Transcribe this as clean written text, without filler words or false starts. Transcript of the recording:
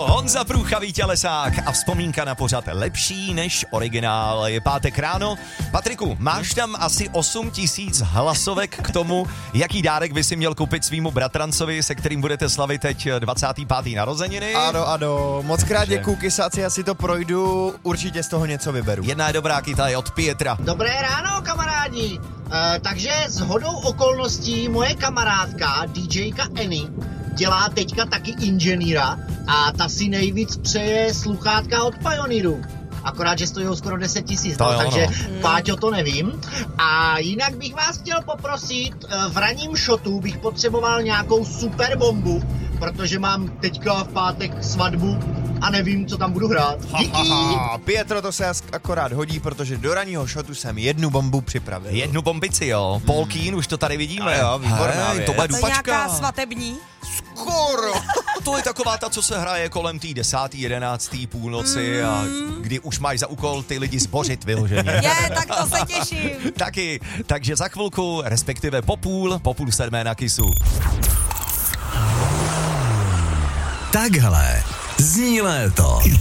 Honza Průchavý tělesák a vzpomínka na pořad lepší než originál. Je pátek ráno. Patriku, máš tam asi 8 000 hlasovek k tomu, jaký dárek by si měl koupit svýmu bratrancovi, se kterým budete slavit teď 25. narozeniny? Ano, moc krát děkuju, kysáci, já si to projdu, určitě z toho něco vyberu. Jedna je dobrá, kyta je od Pietra. Dobré ráno, kamarádi. Takže shodou okolností moje kamarádka, DJka Annie, dělá teďka taky inženýra a ta si nejvíc přeje sluchátka od Pioneeru. Akorát, že stojí skoro 10 000, takže Páťo, to nevím. A jinak bych vás chtěl poprosit, v ranním shotu bych potřeboval nějakou super bombu, protože mám teďka v pátek svatbu a nevím, co tam budu hrát. Díky! Pietro, to se akorát hodí, protože do ranního shotu jsem jednu bombu připravil. Jednu bombici, jo. Paul Keen, už to tady vidíme. Jo, výborná věc. To bude To je dupačka. nějaká svatební? Skoro! To je taková ta, co se hraje kolem té 10., 11., půlnoci a kdy už máš za úkol ty lidi zbořit vyloženě. Tak to se těším. Taky, takže za chvilku, respektive po půl 7 na Kissu. Takhle zní léto.